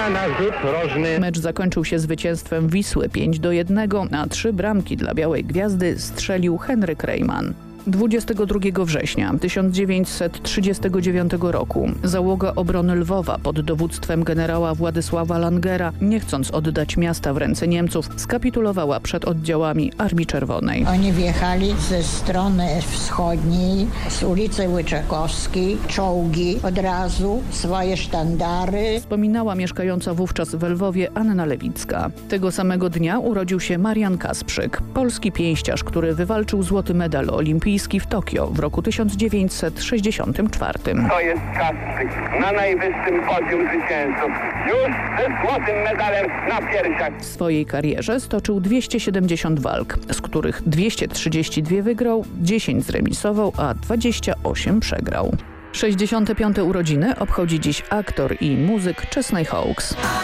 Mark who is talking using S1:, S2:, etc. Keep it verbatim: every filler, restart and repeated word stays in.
S1: Uwaga na rzut rożny.
S2: Mecz zakończył się zwycięstwem Wisły pięć do jednego, a trzy bramki dla Białej Gwiazdy strzelił Henryk Rejman. dwudziestego drugiego września tysiąc dziewięćset trzydziestego dziewiątego roku załoga obrony Lwowa pod dowództwem generała Władysława Langera, nie chcąc oddać miasta w ręce Niemców, skapitulowała przed oddziałami Armii Czerwonej.
S3: Oni wjechali ze strony wschodniej, z ulicy Łyczakowskiej, czołgi, od razu swoje sztandary.
S2: Wspominała mieszkająca wówczas w Lwowie Anna Lewicka. Tego samego dnia urodził się Marian Kasprzyk, polski pięściarz, który wywalczył złoty medal olimpijski w Tokio w roku tysiąc dziewięćset sześćdziesiątym czwartym.
S1: To jest Kasprzyk na najwyższym podium zwycięzców. Już ze złotym medalem na piersiach.
S2: W swojej karierze stoczył dwieście siedemdziesiąt walk, z których dwieście trzydzieści dwa wygrał, dziesięć zremisował, a dwadzieścia osiem przegrał. sześćdziesiąte piąte urodziny obchodzi dziś aktor i muzyk Chesney Hawkes.